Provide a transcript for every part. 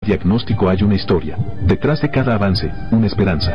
diagnóstico hay una historia. Detrás de cada avance, una esperanza.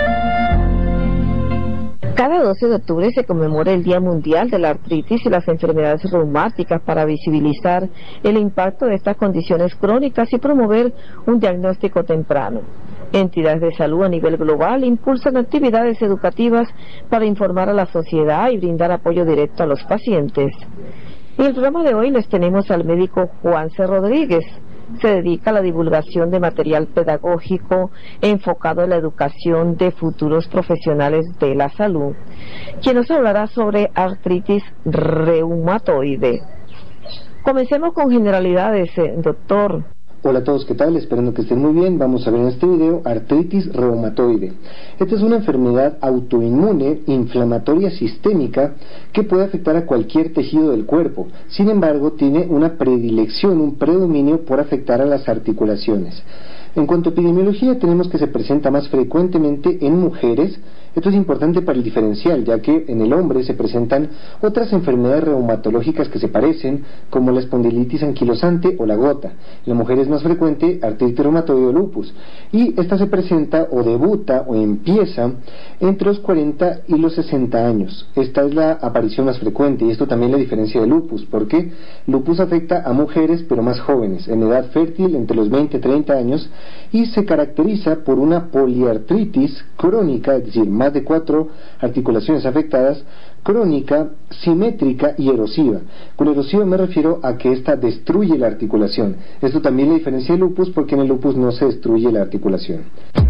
Cada 12 de octubre se conmemora el Día Mundial de la Artritis y las enfermedades reumáticas para visibilizar el impacto de estas condiciones crónicas y promover un diagnóstico temprano. Entidades de salud a nivel global impulsan actividades educativas para informar a la sociedad y brindar apoyo directo a los pacientes. En el programa de hoy les tenemos al médico Juanse Rodríguez. Se dedica a la divulgación de material pedagógico enfocado en la educación de futuros profesionales de la salud, quien nos hablará sobre artritis reumatoide. Comencemos con generalidades, doctor. Hola a todos, ¿qué tal? Esperando que estén muy bien. Vamos a ver en este video artritis reumatoide. Esta es una enfermedad autoinmune, inflamatoria sistémica, que puede afectar a cualquier tejido del cuerpo. Sin embargo, tiene una predilección, un predominio por afectar a las articulaciones. En cuanto a epidemiología, tenemos que se presenta más frecuentemente en mujeres. Esto es importante para el diferencial, ya que en el hombre se presentan otras enfermedades reumatológicas que se parecen, como la espondilitis anquilosante o la gota. En la mujer es más frecuente artritis reumatoide o lupus, y esta se presenta o debuta o empieza entre los 40 y los 60 años. Esta es la aparición más frecuente, y esto también la diferencia de lupus, porque lupus afecta a mujeres pero más jóvenes, en edad fértil entre los 20 y 30 años, y se caracteriza por una poliartritis crónica, es decir, más de 4 articulaciones afectadas, crónica, simétrica y erosiva. Con erosiva me refiero a que esta destruye la articulación. Esto también la diferencia del lupus, porque en el lupus no se destruye la articulación.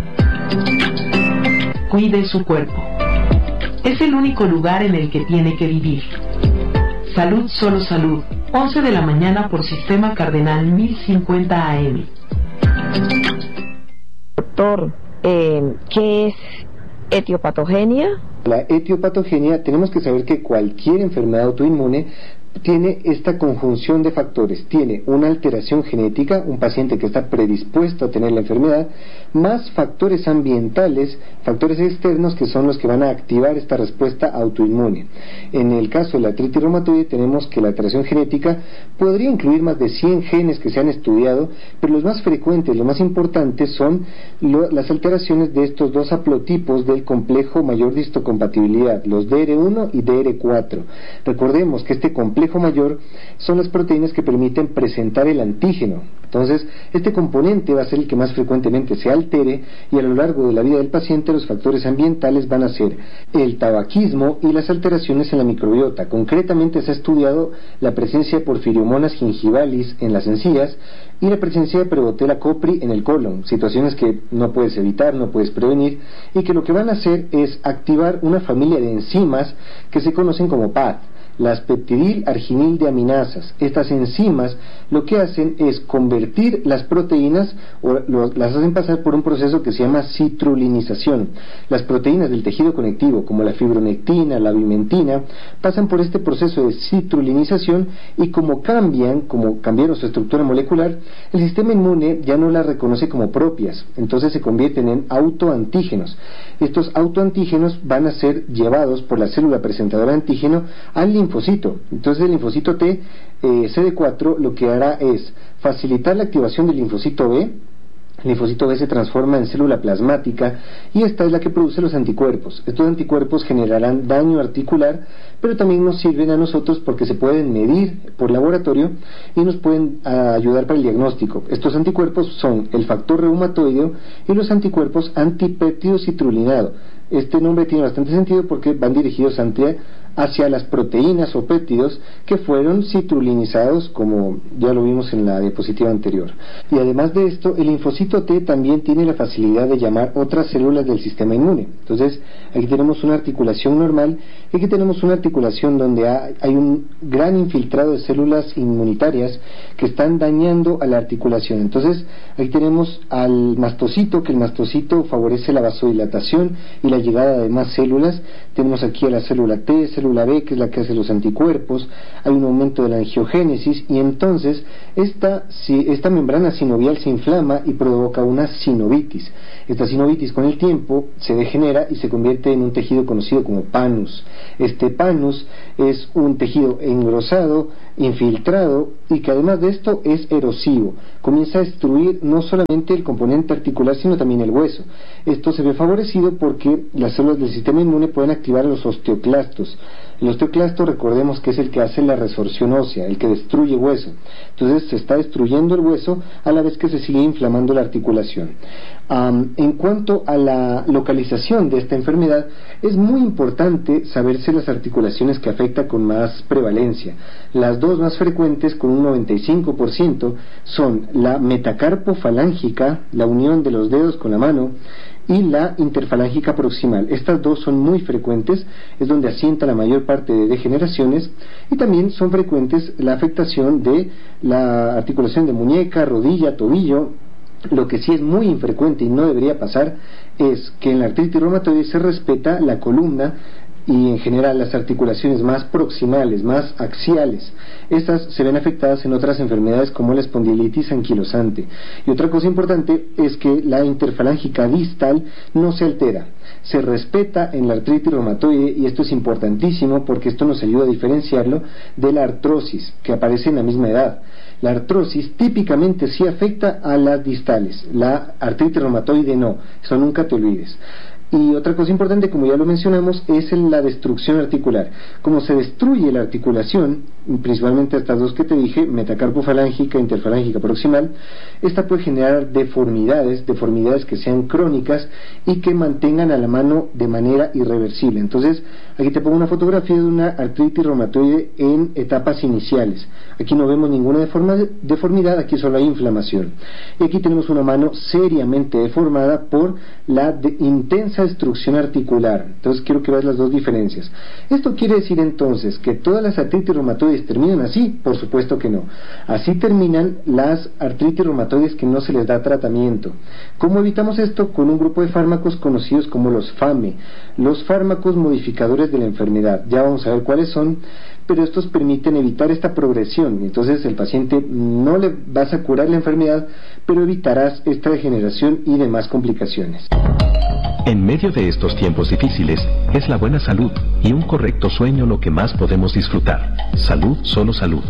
Cuide su cuerpo. Es el único lugar en el que tiene que vivir. Salud, solo salud. 11 de la mañana por Sistema Cardenal 1050 AM. Doctor, ¿qué es etiopatogenia? La etiopatogenia, tenemos que saber que cualquier enfermedad autoinmune tiene esta conjunción de factores. Tiene una alteración genética, un paciente que está predispuesto a tener la enfermedad, más factores ambientales, factores externos, que son los que van a activar esta respuesta autoinmune. En el caso de la artritis reumatoide tenemos que la alteración genética podría incluir más de 100 genes que se han estudiado, pero los más frecuentes, los más importantes son las alteraciones de estos dos haplotipos del complejo mayor de histocompatibilidad, los DR1 y DR4. Recordemos que este complejo mayor son las proteínas que permiten presentar el antígeno. Entonces, este componente va a ser el que más frecuentemente se altere, y a lo largo de la vida del paciente los factores ambientales van a ser el tabaquismo y las alteraciones en la microbiota. Concretamente se ha estudiado la presencia de Porphyromonas gingivalis en las encías y la presencia de Prevotella copri en el colon, situaciones que no puedes evitar, no puedes prevenir, y que lo que van a hacer es activar una familia de enzimas que se conocen como PAD, las peptidil arginil deaminasas. Estas enzimas lo que hacen es convertir las proteínas, o las hacen pasar por un proceso que se llama citrulinización. Las proteínas del tejido conectivo, como la fibronectina, la bimentina, pasan por este proceso de citrulinización, y como cambiaron su estructura molecular, el sistema inmune ya no las reconoce como propias, entonces se convierten en autoantígenos. Estos autoantígenos van a ser llevados por la célula presentadora de antígeno al linfocito. Entonces el linfocito T, CD4, lo que hará es facilitar la activación del linfocito B. El linfocito B se transforma en célula plasmática, y esta es la que produce los anticuerpos. Estos anticuerpos generarán daño articular, pero también nos sirven a nosotros porque se pueden medir por laboratorio y nos pueden ayudar para el diagnóstico. Estos anticuerpos son el factor reumatoideo y los anticuerpos antipéptido citrulinado. Este nombre tiene bastante sentido porque van dirigidos hacia las proteínas o péptidos que fueron citrulinizados, como ya lo vimos en la diapositiva anterior. Y además de esto, el linfocito T también tiene la facilidad de llamar otras células del sistema inmune. Entonces, aquí tenemos una articulación normal, y aquí tenemos una articulación donde hay un gran infiltrado de células inmunitarias que están dañando a la articulación. Entonces, aquí tenemos al mastocito, que el mastocito favorece la vasodilatación y la llegada de más células. Tenemos aquí a la célula T, célula B, que es la que hace los anticuerpos. Hay un aumento de la angiogénesis, y entonces esta membrana sinovial se inflama y provoca una sinovitis. Esta sinovitis con el tiempo se degenera y se convierte en un tejido conocido como panus. Este panus es un tejido engrosado, infiltrado y que además de esto es erosivo. Comienza a destruir no solamente el componente articular, sino también el hueso. Esto se ve favorecido porque las células del sistema inmune pueden activar a los osteoclastos. El osteoclasto, recordemos que es el que hace la resorción ósea, el que destruye hueso. Entonces se está destruyendo el hueso a la vez que se sigue inflamando la articulación. En cuanto a la localización de esta enfermedad, es muy importante saberse las articulaciones que afecta con más prevalencia. Las dos más frecuentes, con un 95%, son la metacarpofalángica, la unión de los dedos con la mano, y la interfalángica proximal. Estas dos son muy frecuentes, es donde asienta la mayor parte de degeneraciones, y también son frecuentes la afectación de la articulación de muñeca, rodilla, tobillo. Lo que sí es muy infrecuente y no debería pasar es que en la artritis reumatoide se respeta la columna y en general las articulaciones más proximales, más axiales. Estas se ven afectadas en otras enfermedades como la espondilitis anquilosante. Y otra cosa importante es que la interfalángica distal no se altera, se respeta en la artritis reumatoide, y esto es importantísimo porque esto nos ayuda a diferenciarlo de la artrosis que aparece en la misma edad. La artrosis típicamente sí afecta a las distales, la artritis reumatoide no, son nunca teloides. Y otra cosa importante, como ya lo mencionamos, es la destrucción articular. Como se destruye la articulación, principalmente estas dos que te dije, metacarpofalángica, interfalángica proximal, esta puede generar deformidades que sean crónicas y que mantengan a la mano de manera irreversible. Entonces, aquí te pongo una fotografía de una artritis reumatoide en etapas iniciales. Aquí no vemos ninguna deformidad, aquí solo hay inflamación. Y aquí tenemos una mano seriamente deformada por la intensa destrucción articular. Entonces quiero que veas las dos diferencias. ¿Esto quiere decir entonces que todas las artritis reumatoides terminan así? Por supuesto que no. Así terminan las artritis reumatoides que no se les da tratamiento. ¿Cómo evitamos esto? Con un grupo de fármacos conocidos como los FAME, los fármacos modificadores de la enfermedad. Ya vamos a ver cuáles son, pero estos permiten evitar esta progresión. Entonces el paciente no le vas a curar la enfermedad, pero evitarás esta degeneración y demás complicaciones. En medio de estos tiempos difíciles, es la buena salud y un correcto sueño lo que más podemos disfrutar. Salud, solo salud.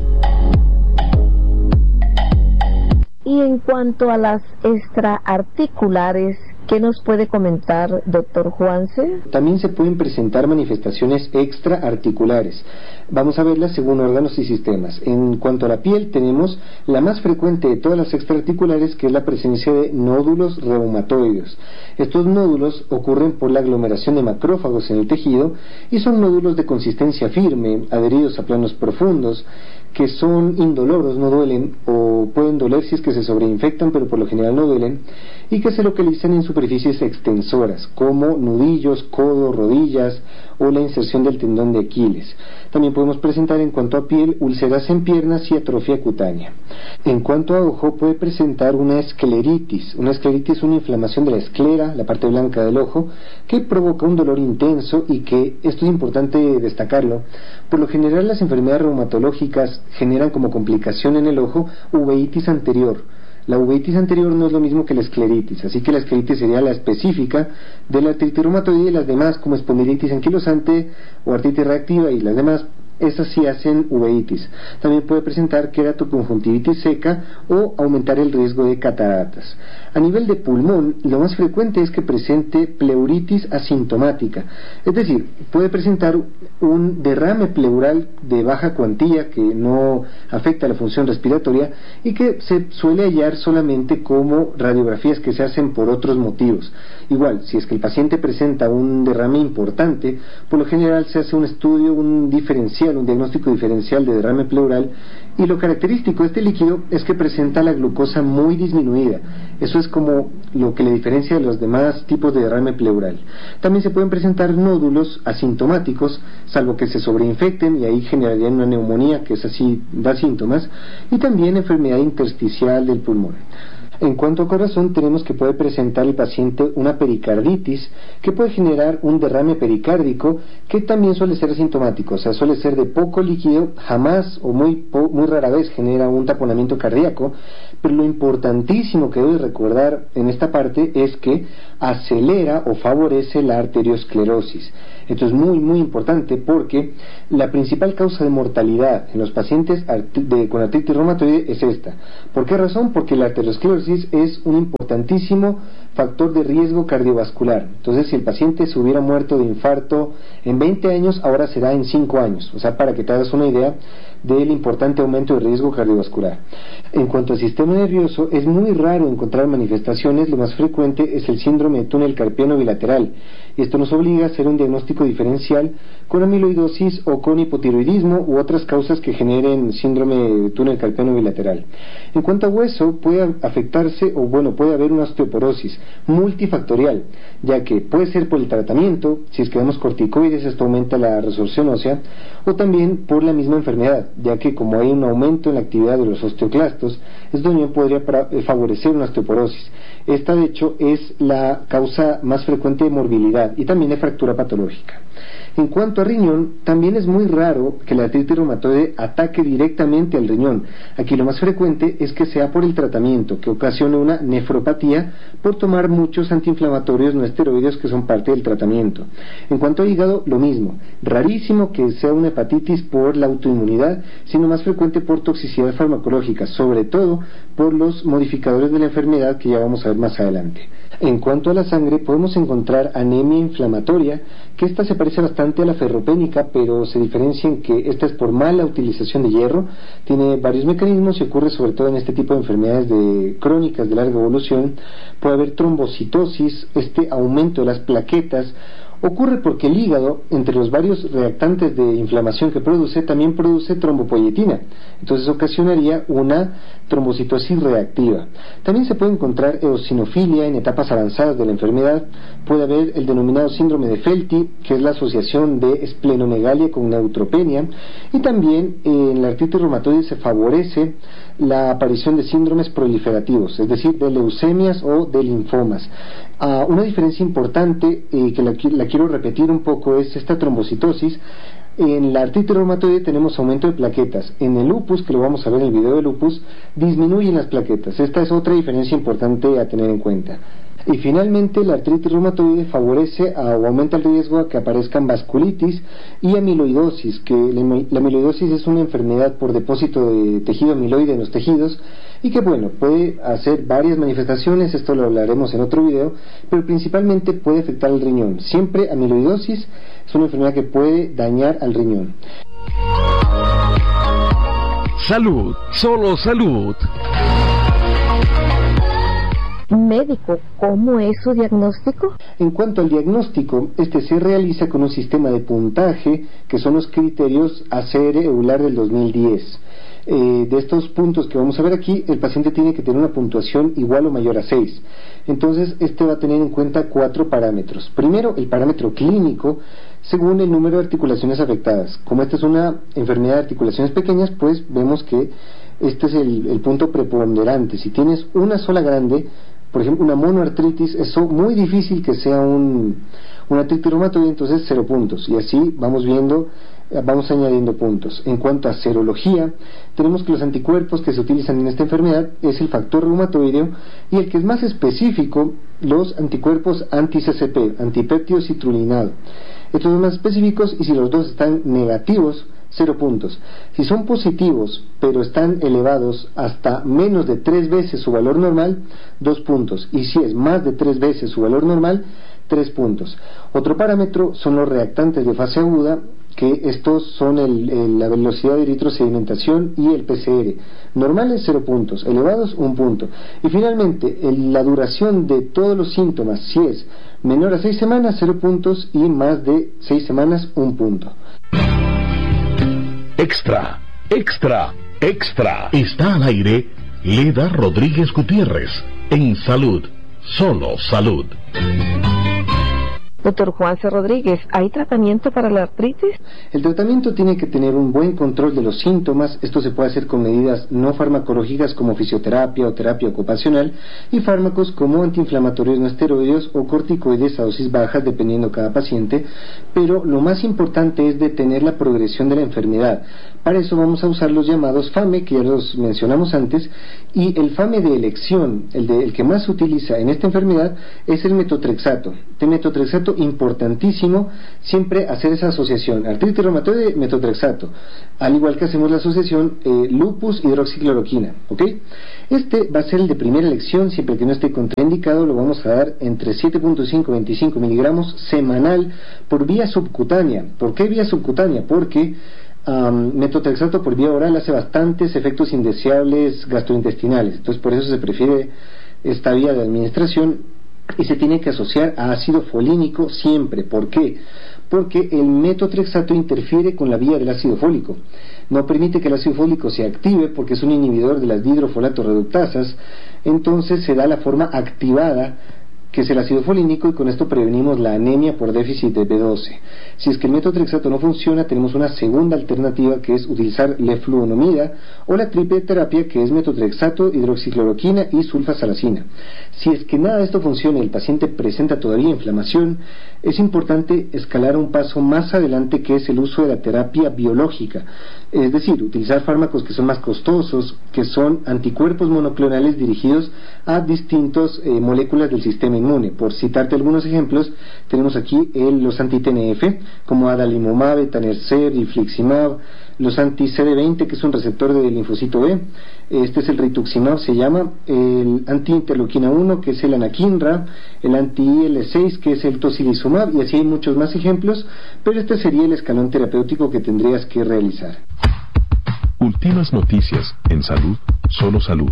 Y en cuanto a las extraarticulares, ¿qué nos puede comentar, doctor Juanse? También se pueden presentar manifestaciones extraarticulares. Vamos a verlas según órganos y sistemas. En cuanto a la piel, tenemos la más frecuente de todas las extraarticulares, que es la presencia de nódulos reumatoides. Estos nódulos ocurren por la aglomeración de macrófagos en el tejido y son nódulos de consistencia firme, adheridos a planos profundos, que son indoloros, no duelen, o pueden doler si es que se sobreinfectan, pero por lo general no duelen, y que se localizan en superficies extensoras, como nudillos, codos, rodillas, o la inserción del tendón de Aquiles. También podemos presentar, en cuanto a piel, úlceras en piernas y atrofia cutánea. En cuanto a ojo, puede presentar una escleritis. Una escleritis es una inflamación de la esclera, la parte blanca del ojo, que provoca un dolor intenso, y que, esto es importante destacarlo, por lo general las enfermedades reumatológicas generan como complicación en el ojo uveitis anterior. La uveitis anterior no es lo mismo que la escleritis, así que la escleritis sería la específica de la artritis reumatoide, y las demás, como espondilitis anquilosante o artritis reactiva y las demás, esas sí hacen uveitis. También puede presentar queratoconjuntivitis seca o aumentar el riesgo de cataratas. A nivel de pulmón, lo más frecuente es que presente pleuritis asintomática, es decir, puede presentar un derrame pleural de baja cuantía que no afecta la función respiratoria y que se suele hallar solamente como radiografías que se hacen por otros motivos. Igual, si es que el paciente presenta un derrame importante, por lo general se hace un estudio, un diagnóstico diferencial de derrame pleural, y lo característico de este líquido es que presenta la glucosa muy disminuida. Eso es como lo que le diferencia de los demás tipos de derrame pleural. También se pueden presentar nódulos asintomáticos, salvo que se sobreinfecten, y ahí generarían una neumonía, que es así, da síntomas, y también enfermedad intersticial del pulmón. En cuanto a corazón, tenemos que puede presentar el paciente una pericarditis, que puede generar un derrame pericárdico, que también suele ser asintomático, o sea, suele ser de poco líquido, jamás o muy rara vez genera un taponamiento cardíaco. Pero lo importantísimo que debes recordar en esta parte es que acelera o favorece la arteriosclerosis. Esto es muy importante porque la principal causa de mortalidad en los pacientes con artritis reumatoide es esta. ¿Por qué razón? Porque la arteriosclerosis es un importantísimo factor de riesgo cardiovascular. Entonces, si el paciente se hubiera muerto de infarto en 20 años, ahora será en 5 años. O sea, para que te hagas una idea del importante aumento de riesgo cardiovascular. En cuanto al sistema nervioso, es muy raro encontrar manifestaciones. Lo más frecuente es el síndrome de túnel carpiano bilateral, y esto nos obliga a hacer un diagnóstico diferencial con amiloidosis o con hipotiroidismo u otras causas que generen síndrome de túnel carpiano bilateral. En cuanto a hueso, puede afectarse puede haber una osteoporosis multifactorial, ya que puede ser por el tratamiento. Si es que damos corticoides, esto aumenta la resorción ósea, o también por la misma enfermedad, ya que como hay un aumento en la actividad de los osteoclastos, esto también podría favorecer una osteoporosis. Esta, de hecho, es la causa más frecuente de morbilidad y también de fractura patológica. En cuanto a riñón, también es muy raro que la artritis reumatoide ataque directamente al riñón. Aquí lo más frecuente es que sea por el tratamiento, que ocasione una nefropatía por tomar muchos antiinflamatorios no esteroideos que son parte del tratamiento. En cuanto a hígado, lo mismo. Rarísimo que sea una hepatitis por la autoinmunidad, sino más frecuente por toxicidad farmacológica, sobre todo por los modificadores de la enfermedad que ya vamos a ver más adelante. En cuanto a la sangre, podemos encontrar anemia inflamatoria, que esta se parece bastante a la ferropénica, pero se diferencia en que esta es por mala utilización de hierro. Tiene varios mecanismos y ocurre sobre todo en este tipo de enfermedades crónicas de larga evolución. Puede haber trombocitosis, aumento de las plaquetas. Ocurre porque el hígado, entre los varios reactantes de inflamación que produce, también produce trombopoyetina. Entonces ocasionaría una trombocitosis reactiva. También se puede encontrar eosinofilia en etapas avanzadas de la enfermedad. Puede haber el denominado síndrome de Felty, que es la asociación de esplenomegalia con neutropenia. Y también en la artritis reumatoide se favorece la aparición de síndromes proliferativos, es decir, de leucemias o de linfomas. Una diferencia importante que la quiero repetir un poco es esta trombocitosis. En la artritis reumatoide tenemos aumento de plaquetas. En el lupus, que lo vamos a ver en el video de lupus, disminuyen las plaquetas. Esta es otra diferencia importante a tener en cuenta. Y finalmente, la artritis reumatoide favorece o aumenta el riesgo a que aparezcan vasculitis y amiloidosis, que la amiloidosis es una enfermedad por depósito de tejido amiloide en los tejidos, y que puede hacer varias manifestaciones. Esto lo hablaremos en otro video, pero principalmente puede afectar al riñón. Siempre amiloidosis es una enfermedad que puede dañar al riñón. Salud, solo salud. Médico, ¿cómo es su diagnóstico? En cuanto al diagnóstico, este se realiza con un sistema de puntaje, que son los criterios ACR-EULAR del 2010. De estos puntos que vamos a ver aquí, el paciente tiene que tener una puntuación igual o mayor a 6. Entonces, va a tener en cuenta 4 parámetros. Primero, el parámetro clínico, según el número de articulaciones afectadas. Como esta es una enfermedad de articulaciones pequeñas, pues vemos que este es el punto preponderante. Si tienes una sola grande, por ejemplo una monoartritis, es muy difícil que sea una artritis reumatoide, entonces 0 puntos, y así vamos añadiendo puntos. En cuanto a serología, tenemos que los anticuerpos que se utilizan en esta enfermedad es el factor reumatoideo, y el que es más específico, los anticuerpos anti-CCP, antipéptido citrulinado. Estos son más específicos, y si los dos están negativos, 0 puntos. Si son positivos, pero están elevados hasta menos de 3 veces su valor normal, 2 puntos. Y si es más de 3 veces su valor normal, 3 puntos. Otro parámetro son los reactantes de fase aguda, que estos son la velocidad de eritrosedimentación y el PCR. Normales, 0 puntos. Elevados, 1 punto. Y finalmente, la duración de todos los síntomas, si es menor a 6 semanas, 0 puntos, y más de 6 semanas, 1 punto. Extra, extra, extra. Está al aire Leda Rodríguez Gutiérrez en Salud, solo salud. Doctor Juanse Rodríguez, ¿hay tratamiento para la artritis? El tratamiento tiene que tener un buen control de los síntomas. Esto se puede hacer con medidas no farmacológicas como fisioterapia o terapia ocupacional, y fármacos como antiinflamatorios no esteroideos o corticoides a dosis bajas, dependiendo cada paciente. Pero lo más importante es detener la progresión de la enfermedad. Para eso vamos a usar los llamados FAME, que ya los mencionamos antes, y el FAME de elección, el que más se utiliza en esta enfermedad, es el metotrexato. De metotrexato, importantísimo siempre hacer esa asociación, artritis reumatoide, metotrexato, al igual que hacemos la asociación lupus, hidroxicloroquina, ¿ok? Este va a ser el de primera elección, siempre que no esté contraindicado, lo vamos a dar entre 7.5 y 25 miligramos semanal por vía subcutánea. ¿Por qué vía subcutánea? Porque metotrexato por vía oral hace bastantes efectos indeseables gastrointestinales, entonces por eso se prefiere esta vía de administración y se tiene que asociar a ácido folínico siempre. ¿Por qué? Porque el metotrexato interfiere con la vía del ácido fólico, no permite que el ácido fólico se active porque es un inhibidor de las dihidrofolato reductasas, entonces se da la forma activada, que es el ácido folínico, y con esto prevenimos la anemia por déficit de B12. Si es que el metotrexato no funciona, tenemos una segunda alternativa, que es utilizar leflunomida o la triple terapia, que es metotrexato, hidroxicloroquina y sulfasalacina. Si es que nada de esto funciona y el paciente presenta todavía inflamación, es importante escalar un paso más adelante, que es el uso de la terapia biológica, es decir, utilizar fármacos que son más costosos, que son anticuerpos monoclonales dirigidos a distintas moléculas del sistema inmune. Por citarte algunos ejemplos, tenemos aquí los anti-TNF, como adalimumab, etanercept, infliximab, los anti-CD20, que es un receptor del linfocito B, este es el rituximab, se llama, el anti-interleuquina 1, que es el anakinra, el anti-IL6, que es el tocilizumab, y así hay muchos más ejemplos, pero este sería el escalón terapéutico que tendrías que realizar. Últimas noticias en Salud, Solo Salud.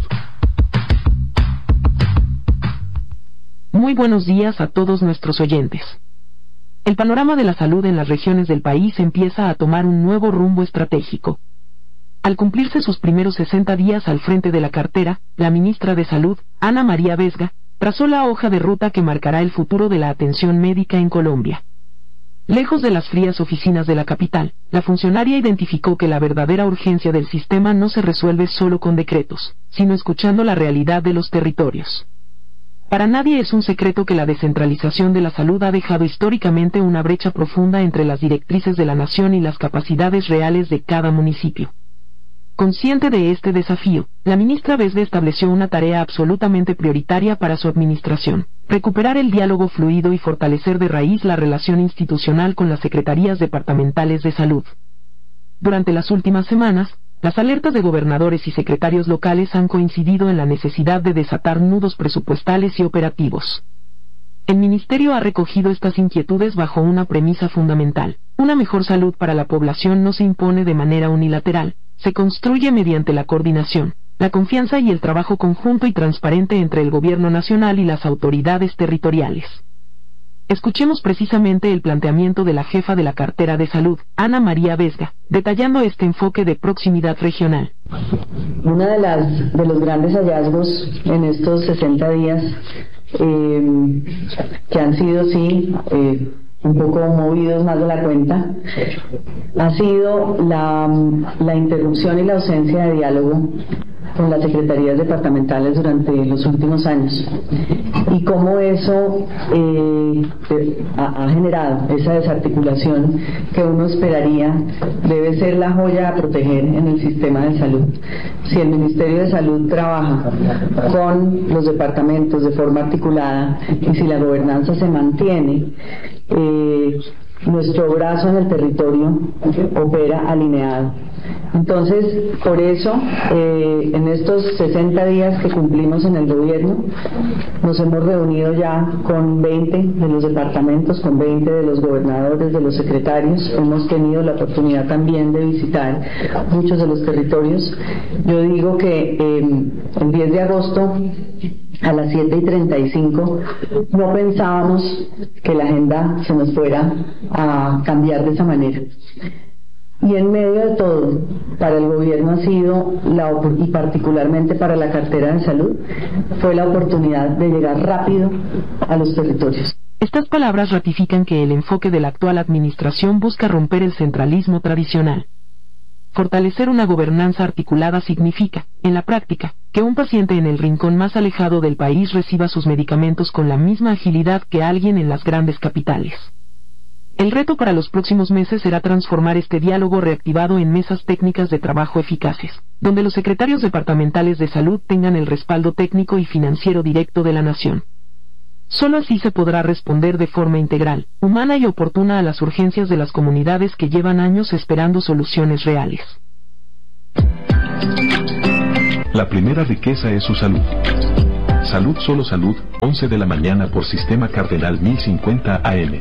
Muy buenos días a todos nuestros oyentes. El panorama de la salud en las regiones del país empieza a tomar un nuevo rumbo estratégico. Al cumplirse sus primeros 60 días al frente de la cartera, la ministra de Salud, Ana María Vesga, trazó la hoja de ruta que marcará el futuro de la atención médica en Colombia. Lejos de las frías oficinas de la capital, la funcionaria identificó que la verdadera urgencia del sistema no se resuelve solo con decretos, sino escuchando la realidad de los territorios. Para nadie es un secreto que la descentralización de la salud ha dejado históricamente una brecha profunda entre las directrices de la nación y las capacidades reales de cada municipio. Consciente de este desafío, la ministra Vesga estableció una tarea absolutamente prioritaria para su administración: recuperar el diálogo fluido y fortalecer de raíz la relación institucional con las secretarías departamentales de salud. Durante las últimas semanas, las alertas de gobernadores y secretarios locales han coincidido en la necesidad de desatar nudos presupuestales y operativos. El ministerio ha recogido estas inquietudes bajo una premisa fundamental: una mejor salud para la población no se impone de manera unilateral, se construye mediante la coordinación, la confianza y el trabajo conjunto y transparente entre el gobierno nacional y las autoridades territoriales. Escuchemos precisamente el planteamiento de la jefa de la cartera de salud, Ana María Vesga, detallando este enfoque de proximidad regional. Uno de los grandes hallazgos en estos 60 días, que han sido un poco movidos más de la cuenta, ha sido la interrupción y la ausencia de diálogo con las secretarías departamentales durante los últimos años, y cómo eso ha generado esa desarticulación que uno esperaría debe ser la joya a proteger en el sistema de salud. Si el Ministerio de Salud trabaja con los departamentos de forma articulada y si la gobernanza se mantiene, nuestro brazo en el territorio opera alineado. Entonces, por eso, en estos 60 días que cumplimos en el gobierno, nos hemos reunido ya con 20 de los departamentos, con 20 de los gobernadores, de los secretarios. Hemos tenido la oportunidad también de visitar muchos de los territorios. Yo digo que el 10 de agosto a las 7:35 no pensábamos que la agenda se nos fuera a cambiar de esa manera. Y en medio de todo, para el gobierno ha sido, y particularmente para la cartera de salud, fue la oportunidad de llegar rápido a los territorios. Estas palabras ratifican que el enfoque de la actual administración busca romper el centralismo tradicional. Fortalecer una gobernanza articulada significa, en la práctica, que un paciente en el rincón más alejado del país reciba sus medicamentos con la misma agilidad que alguien en las grandes capitales. El reto para los próximos meses será transformar este diálogo reactivado en mesas técnicas de trabajo eficaces, donde los secretarios departamentales de salud tengan el respaldo técnico y financiero directo de la nación. Solo así se podrá responder de forma integral, humana y oportuna a las urgencias de las comunidades que llevan años esperando soluciones reales. La primera riqueza es su salud. Salud Solo Salud, 11 de la mañana por Sistema Cardenal 1050 AM.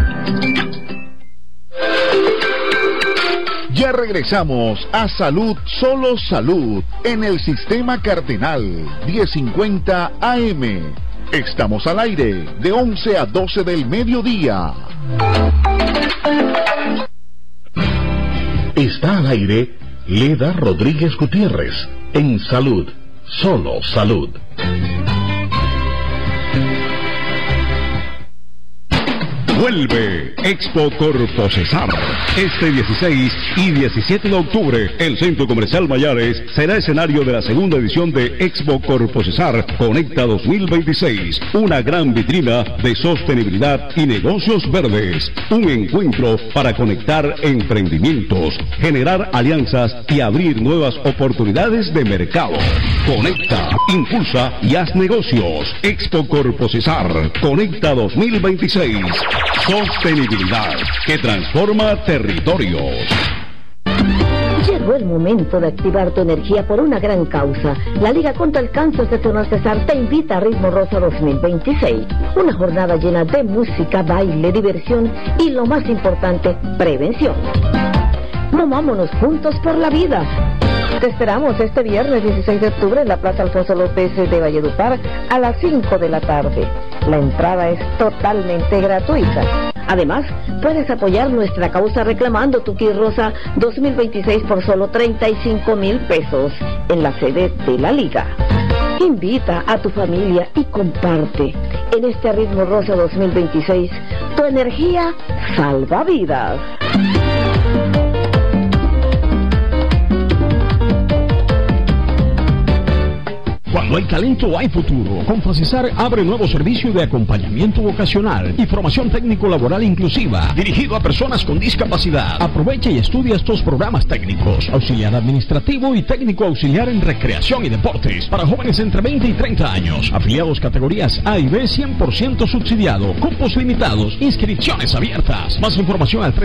Ya regresamos a Salud Solo Salud en el Sistema Cardenal 1050 AM. Estamos al aire de 11 a 12 del mediodía. Está al aire Leda Rodríguez Gutiérrez en Salud Solo Salud. Vuelve Expo Corpo Cesar. Este 16 y 17 de octubre, el Centro Comercial Mayares será escenario de la segunda edición de Expo Corpo Cesar Conecta 2026. Una gran vitrina de sostenibilidad y negocios verdes. Un encuentro para conectar emprendimientos, generar alianzas y abrir nuevas oportunidades de mercado. Conecta, impulsa y haz negocios. Expo Corpo Cesar Conecta 2026. Sostenibilidad que transforma territorios. Llegó el momento de activar tu energía por una gran causa. La Liga contra el Cáncer de Tonal Cesar te invita a Ritmo Rosa 2026. Una jornada llena de música, baile, diversión y, lo más importante, prevención. Movámonos juntos por la vida. Te esperamos este viernes 16 de octubre en la Plaza Alfonso López de Valledupar a las 5 de la tarde. La entrada es totalmente gratuita. Además, puedes apoyar nuestra causa reclamando tu kit rosa 2026 por solo 35,000 pesos en la sede de la Liga. Invita a tu familia y comparte. En este Ritmo Rosa 2026, tu energía salva vidas. Cuando hay talento, hay futuro. Confacesar abre nuevo servicio de acompañamiento vocacional y formación técnico-laboral inclusiva, dirigido a personas con discapacidad. Aprovecha y estudia estos programas técnicos: auxiliar administrativo y técnico auxiliar en recreación y deportes, para jóvenes entre 20 y 30 años. Afiliados categorías A y B, 100% subsidiado. Cupos limitados. Inscripciones abiertas. Más información al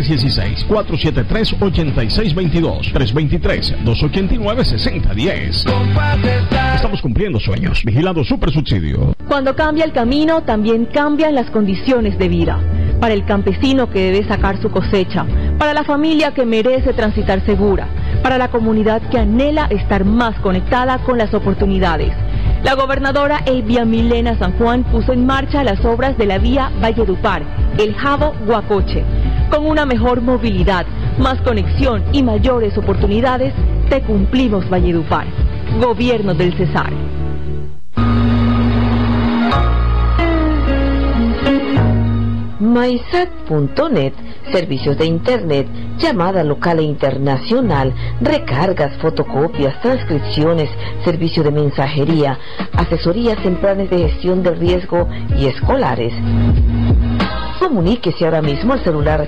316-473-8622. 323-289-6010. Estamos cumpliendo sueños. Vigilando Super Subsidio. Cuando cambia el camino, también cambian las condiciones de vida. Para el campesino que debe sacar su cosecha, para la familia que merece transitar segura, para la comunidad que anhela estar más conectada con las oportunidades. La gobernadora Elvia Milena San Juan puso en marcha las obras de la vía Valledupar, El Jabo-Guacoche. Con una mejor movilidad, más conexión y mayores oportunidades, te cumplimos, Valledupar. Gobierno del Cesar. MySat.net, servicios de internet, llamada local e internacional, recargas, fotocopias, transcripciones, servicio de mensajería, asesorías en planes de gestión de riesgo y escolares. Comuníquese ahora mismo al celular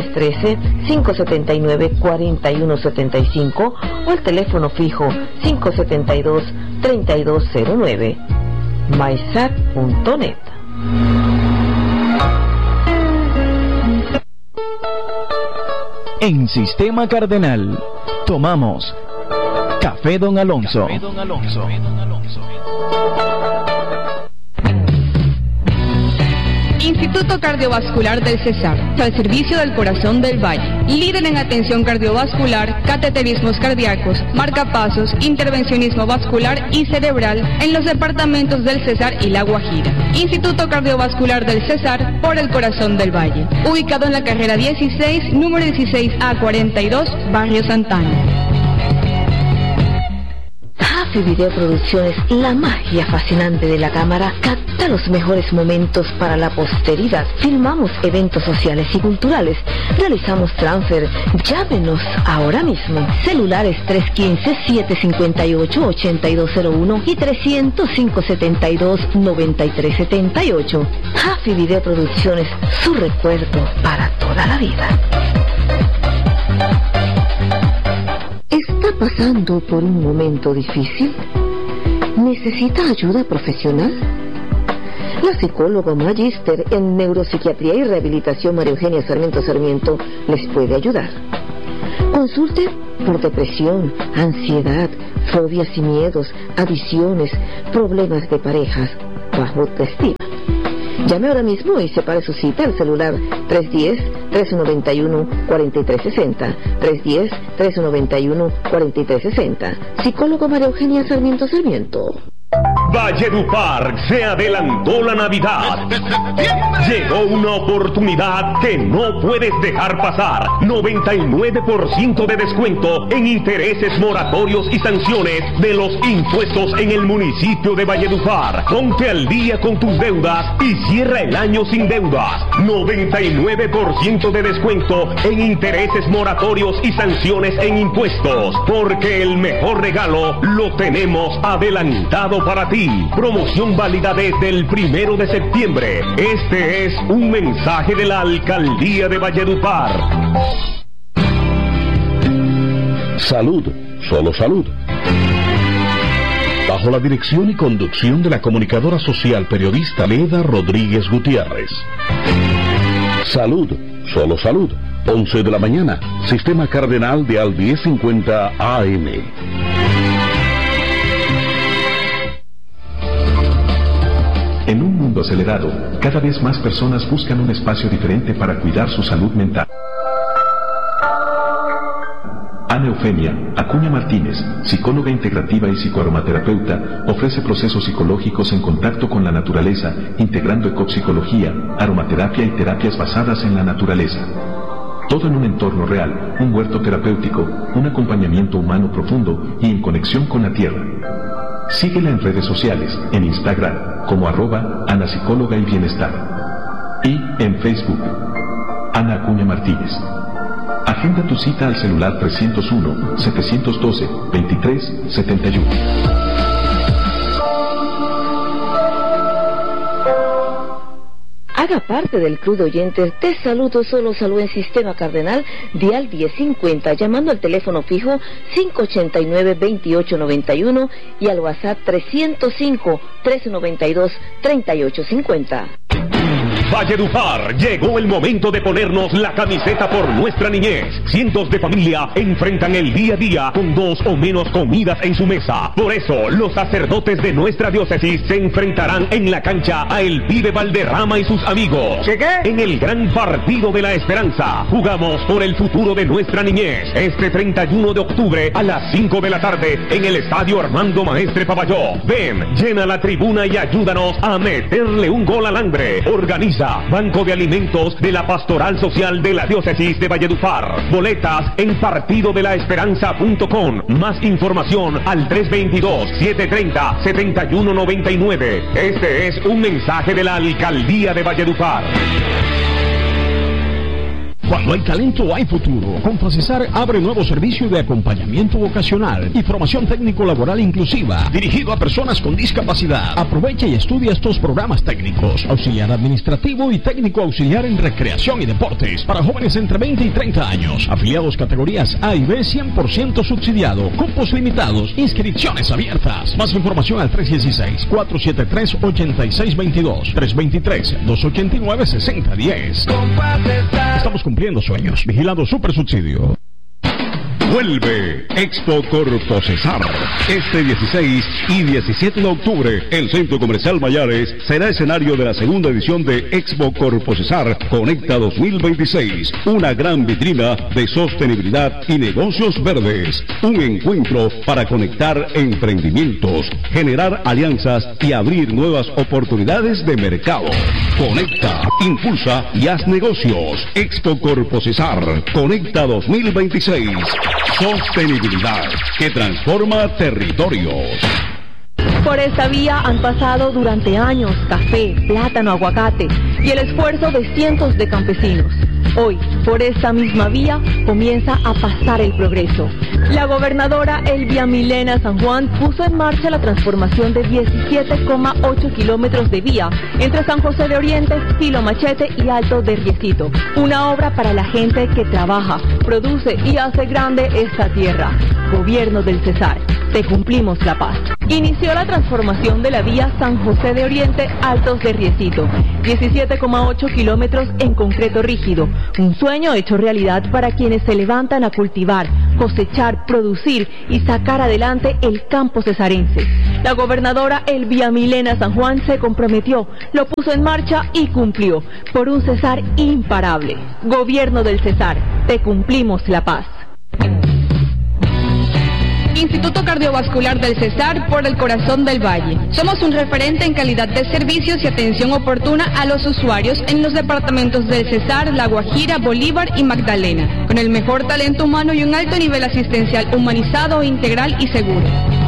313-579-4175 o al teléfono fijo 572-3209. MySat.net. En Sistema Cardenal tomamos Café Don Alonso. Instituto Cardiovascular del Cesar, al servicio del corazón del Valle. Líder en atención cardiovascular, cateterismos cardíacos, marcapasos, intervencionismo vascular y cerebral en los departamentos del Cesar y La Guajira. Instituto Cardiovascular del Cesar, por el corazón del Valle. Ubicado en la carrera 16, número 16A42, Barrio Santana. Happy Video Producciones, la magia fascinante de la cámara, capta los mejores momentos para la posteridad. Filmamos eventos sociales y culturales, realizamos transfer. Llámenos ahora mismo. Celulares 315-758-8201 y 300-572-9378. Happy Video Producciones, su recuerdo para toda la vida. ¿Está pasando por un momento difícil? ¿Necesita ayuda profesional? La psicóloga magíster en neuropsiquiatría y rehabilitación María Eugenia Sarmiento les puede ayudar. Consulte por depresión, ansiedad, fobias y miedos, adicciones, problemas de parejas, bajo autoestima. Llame ahora mismo y separe su cita al celular 310-391-4360. 310-391-4360. Psicólogo María Eugenia Sarmiento. Valledupar se adelantó la Navidad. Llegó una oportunidad que no puedes dejar pasar. 99% de descuento en intereses moratorios y sanciones de los impuestos en el municipio de Valledupar. Ponte al día con tus deudas y cierra el año sin deudas. 99% de descuento en intereses moratorios y sanciones en impuestos. Porque el mejor regalo lo tenemos adelantado para ti. Promoción válida desde el 1 de septiembre. Este es un mensaje de la Alcaldía de Valledupar. Salud, solo salud. Bajo la dirección y conducción de la comunicadora social periodista Leda Rodríguez Gutiérrez. Salud, solo salud. 11 de la mañana, Sistema Cardenal de al 1050 AM. En un mundo acelerado, cada vez más personas buscan un espacio diferente para cuidar su salud mental. Ana Eufemia Acuña Martínez, psicóloga integrativa y psicoaromaterapeuta, ofrece procesos psicológicos en contacto con la naturaleza, integrando ecopsicología, aromaterapia y terapias basadas en la naturaleza. Todo en un entorno real, un huerto terapéutico, un acompañamiento humano profundo y en conexión con la tierra. Síguela en redes sociales, en Instagram, como @Ana Psicóloga y Bienestar. Y en Facebook, Ana Acuña Martínez. Agenda tu cita al celular 301-712-2371. Haga parte del club de oyentes de Saludo Solo Salud en Sistema Cardenal Dial 1050, llamando al teléfono fijo 589-2891 y al WhatsApp 305-392-3850. Valledupar, llegó el momento de ponernos la camiseta por nuestra niñez. Cientos de familias enfrentan el día a día con 2 o menos comidas en su mesa. Por eso, los sacerdotes de nuestra diócesis se enfrentarán en la cancha a El Pibe Valderrama y sus amigos. ¿Qué? En el gran partido de la esperanza. Jugamos por el futuro de nuestra niñez. Este 31 de octubre a las 5 de la tarde en el Estadio Armando Maestre Pavalló. Ven, llena la tribuna y ayúdanos a meterle un gol al hambre. Organiza Banco de Alimentos de la Pastoral Social de la Diócesis de Valledupar. Boletas en partidodelaesperanza.com. Más información al 322-730-7199. Este es un mensaje de la Alcaldía de Valledupar. Cuando hay talento, hay futuro. Con Facesar abre nuevo servicio de acompañamiento vocacional y formación técnico-laboral inclusiva, dirigido a personas con discapacidad. Aprovecha y estudia estos programas técnicos: auxiliar administrativo y técnico auxiliar en recreación y deportes, para jóvenes entre 20 y 30 años. Afiliados categorías A y B, 100% subsidiado. Cupos limitados. Inscripciones abiertas. Más información al 316-473-8622. 323-289-6010. Estamos cumpliendo sueños. Vigilado Supersubsidio. Vuelve Expo Corpo Cesar. Este 16 y 17 de octubre, el Centro Comercial Mayares será escenario de la segunda edición de Expo Corpo Cesar Conecta 2026. Una gran vitrina de sostenibilidad y negocios verdes. Un encuentro para conectar emprendimientos, generar alianzas y abrir nuevas oportunidades de mercado. Conecta, impulsa y haz negocios. Expo Corpo Cesar Conecta 2026. Sostenibilidad que transforma territorios. Por esta vía han pasado durante años café, plátano, aguacate y el esfuerzo de cientos de campesinos. Hoy, por esta misma vía, comienza a pasar el progreso. La gobernadora Elvia Milena San Juan puso en marcha la transformación de 17,8 kilómetros de vía entre San José de Oriente, Filo Machete y Alto de Riecito. Una obra para la gente que trabaja, produce y hace grande esta tierra. Gobierno del Cesar, te cumplimos la paz. Inició la transformación de la vía San José de Oriente, Altos de Riecito. 17,8 kilómetros en concreto rígido. Un sueño hecho realidad para quienes se levantan a cultivar, cosechar, producir y sacar adelante el campo cesarense. La gobernadora Elvia Milena San Juan se comprometió, lo puso en marcha y cumplió. Por un Cesar imparable. Gobierno del Cesar, te cumplimos la paz. Instituto Cardiovascular del Cesar por el corazón del Valle. Somos un referente en calidad de servicios y atención oportuna a los usuarios en los departamentos del Cesar, La Guajira, Bolívar y Magdalena, con el mejor talento humano y un alto nivel asistencial humanizado, integral y seguro.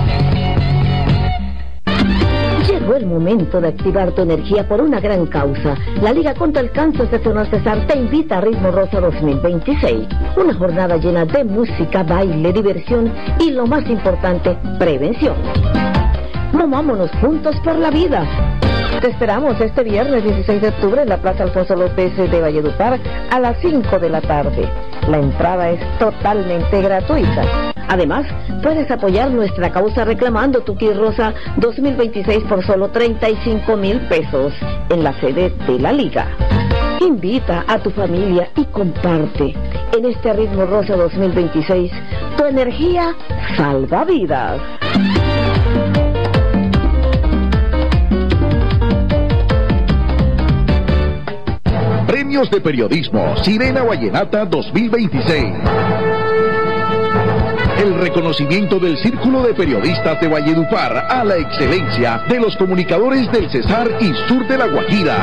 Llegó el momento de activar tu energía por una gran causa. La Liga contra el Cáncer Seccional Cesar te invita a Ritmo Rosa 2026. Una jornada llena de música, baile, diversión y, lo más importante, prevención. Movámonos juntos por la vida. Te esperamos este viernes 16 de octubre en la Plaza Alfonso López de Valledupar a las 5 de la tarde. La entrada es totalmente gratuita. Además, puedes apoyar nuestra causa reclamando tu kit rosa 2026 por solo 35,000 pesos en la sede de la Liga. Invita a tu familia y comparte. En este Ritmo Rosa 2026, tu energía salva vidas. Premios de Periodismo Sirena Vallenata 2026. El reconocimiento del Círculo de Periodistas de Valledupar a la excelencia de los comunicadores del Cesar y sur de La Guajira.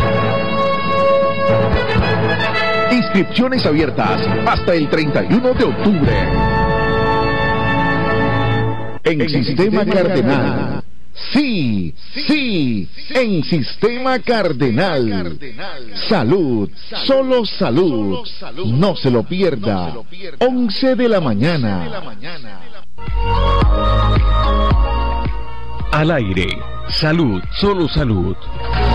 Inscripciones abiertas hasta el 31 de octubre. En Sistema Cardenal. Sí, sí, en Sistema Cardenal. Salud, solo salud. No se lo pierda. 11 de la mañana. Al aire. Salud, solo salud.